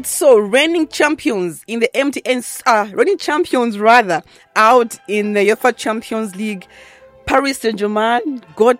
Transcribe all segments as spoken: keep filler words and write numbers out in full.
right, so reigning champions in the M T N, uh, reigning champions rather, out in the UEFA Champions League, Paris Saint-Germain got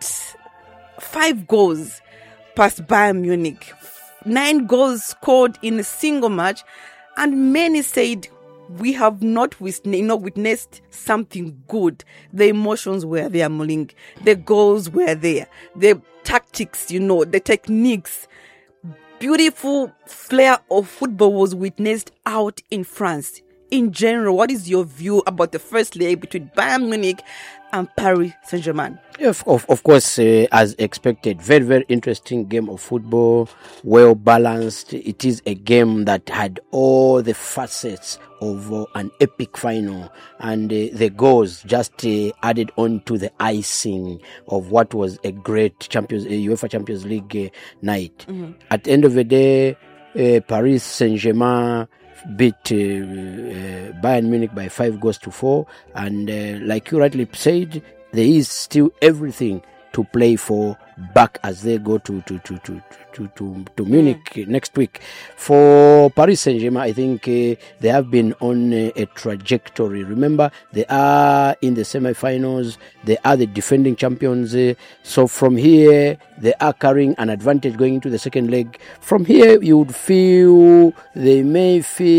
five goals past Bayern Munich. Nine goals scored in a single match, and many said we have not witnessed, you know, witnessed something good. The emotions were there, Moling. The goals were there. The tactics, you know, the techniques. Beautiful flair of football was witnessed out in France. In general, what is your view about the first leg between Bayern Munich and Paris Saint-Germain? Of, of, of course, uh, as expected, very, very interesting game of football, well balanced. It is a game that had all the facets of uh, an epic final, and uh, the goals just uh, added on to the icing of what was a great Champions uh, UEFA Champions League uh, night. Mm-hmm. At the end of the day, uh, Paris Saint-Germain beat uh, uh, Bayern Munich by five goals to four, and uh, like you rightly said, there is still everything to play for back as they go to to to to to to, to Munich mm. next week. For Paris Saint-Germain, I think uh, they have been on a, a trajectory. Remember, they are in the semi-finals. They are the defending champions. Uh, so from here, they are carrying an advantage going into the second leg. From here, you would feel they may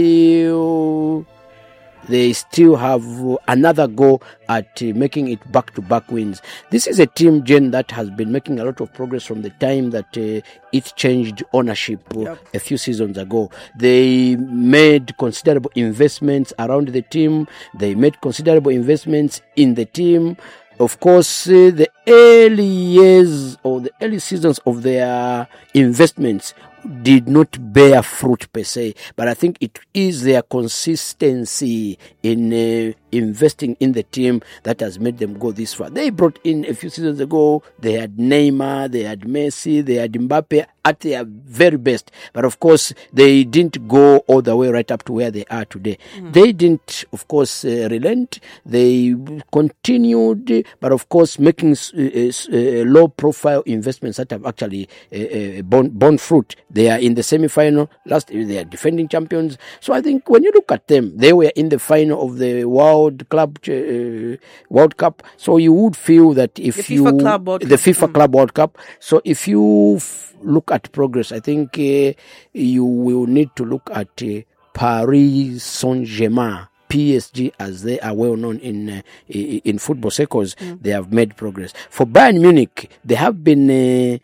feel they still have another go at uh, making it back-to-back wins. This is a team, Jen, that has been making a lot of progress from the time that uh, it changed ownership uh, yep. a few seasons ago. They made considerable investments around the team. They made considerable investments in the team. Of course, uh, the early years or the early seasons of their investments did not bear fruit per se, but I think it is their consistency in uh, investing in the team that has made them go this far. They brought in a few seasons ago, they had Neymar, they had Messi, they had Mbappe at their very best, but of course they didn't go all the way right up to where they are today. Mm. They didn't, of course, uh, relent. They continued, but of course making uh, uh, low profile investments that have actually uh, uh, borne, borne fruit. They are in the semi-final. Last year, they are defending champions. So I think when you look at them, they were in the final of the World Club uh, World Cup. So you would feel that if the you FIFA Club World the Cup. FIFA mm. Club World Cup. So if you f- look at progress, I think uh, you will need to look at uh, Paris Saint-Germain. P S G, as they are well known in uh, in football circles, mm. they have made progress. For Bayern Munich, they have been. Uh,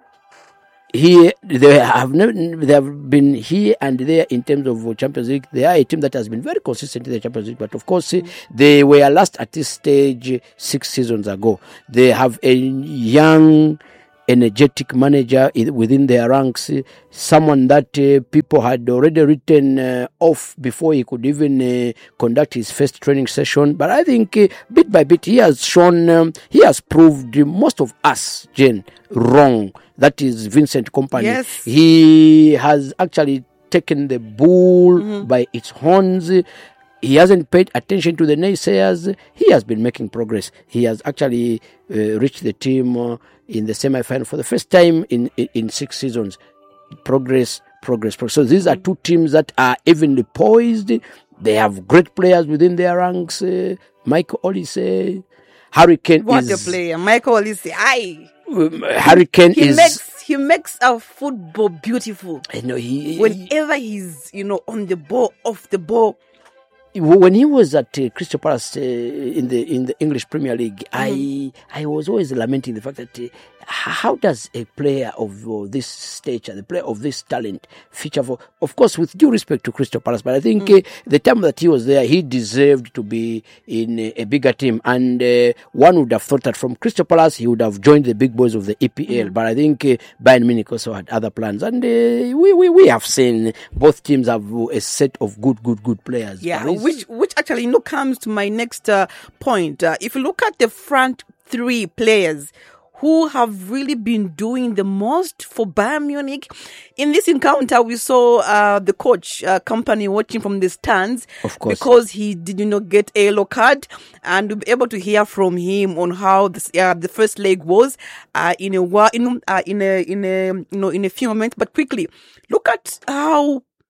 Here they have never, they have been here and there in terms of Champions League. They are a team that has been very consistent in the Champions League, but of course mm. they were last at this stage six seasons ago. They have a young, energetic manager within their ranks, someone that uh, people had already written uh, off before he could even uh, conduct his first training session. But I think uh, bit by bit he has shown, um, he has proved most of us, Jen, wrong. That is Vincent Kompany. Yes. He has actually taken the bull mm-hmm. by its horns. He hasn't paid attention to the naysayers. He has been making progress. He has actually uh, reached the team uh, in the semi-final for the first time in, in, in six seasons. Progress, progress, progress. So these are two teams that are evenly poised. They have great players within their ranks. Uh, Michael Olise, Harry Kane what is... What a player. Michael Olise, aye. Um, Harry Kane he is... Makes, he makes our football beautiful. I know, he... Whenever he's, you know, on the ball, off the ball, when he was at uh, Crystal Palace uh, in the in the English Premier League, mm. I I was always lamenting the fact that uh, how does a player of uh, this stature, the player of this talent, feature for? Of course, with due respect to Crystal Palace, but I think mm. uh, the time that he was there, he deserved to be in a, a bigger team, and uh, one would have thought that from Crystal Palace he would have joined the big boys of the E P L. Mm. But I think uh, Bayern Munich also had other plans, and uh, we we we have seen both teams have a set of good good good players. Yeah. Paris, Which, which actually, you know, comes to my next uh, point. Uh, if you look at the front three players who have really been doing the most for Bayern Munich, in this encounter, we saw uh, the coach uh, Kompany watching from the stands, of course, because he did not get a yellow card, and we'll be able to hear from him on how this, uh, the first leg was uh, in a while, in uh, in a in a you know in a few moments. But quickly, look at how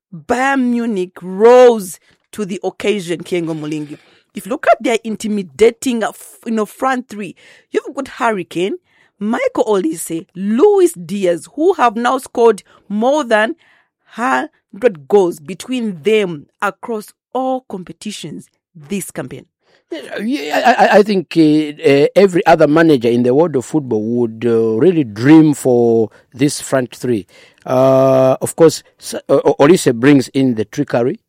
Bayern Munich rose to the occasion, Kengo Molingi. If you look at their intimidating, you know, front three, you've got Harry Kane, Michael Olise, Luis Diaz, who have now scored more than one hundred goals between them across all competitions this campaign. Yeah, I, I think uh, uh, every other manager in the world of football would uh, really dream for this front three. Uh, of course, uh, Olise brings in the trickery.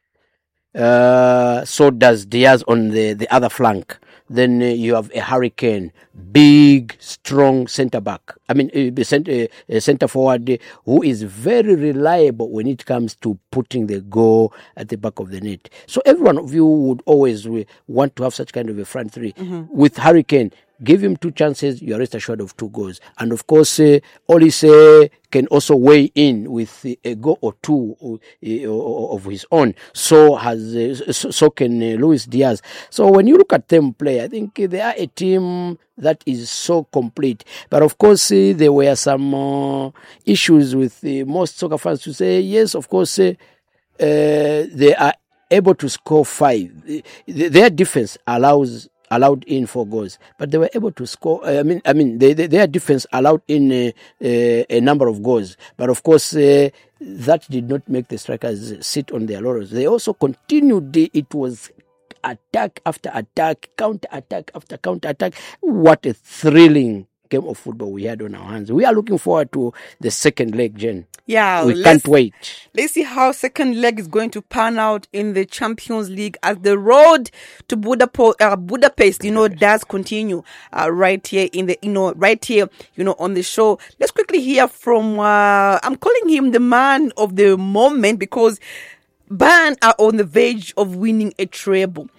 Uh, so does Diaz on the, the other flank. Then uh, you have a Hurricane, big, strong centre back. I mean, a centre, a centre forward uh, who is very reliable when it comes to putting the goal at the back of the net. So every one of you would always uh, want to have such kind of a front three. Mm-hmm. With Hurricane, give him two chances, you are rest assured of two goals. And of course, uh, Olise can also weigh in with uh, a goal or two uh, of his own. So has uh, so, so can uh, Luis Diaz. So when you look at them play, I think they are a team that is so complete. But of course, uh, there were some uh, issues with uh, most soccer fans to say, yes, of course, uh, uh, they are able to score five. Their defense allows allowed in four goals, but they were able to score. Uh, I mean, I mean, they, they, their defense allowed in a, a, a number of goals, but of course, uh, that did not make the strikers sit on their laurels. They also continued. It was attack after attack, counter attack after counter attack. What a thrilling game of football we had on our hands. We are looking forward to the second leg, Jen. Yeah, we can't wait. Let's see how second leg is going to pan out in the Champions League as the road to Budapest, uh, Budapest, you know, does continue uh, right here in the, you know, right here, you know, on the show. Let's quickly hear from. Uh, I'm calling him the man of the moment because Bayern are on the verge of winning a treble.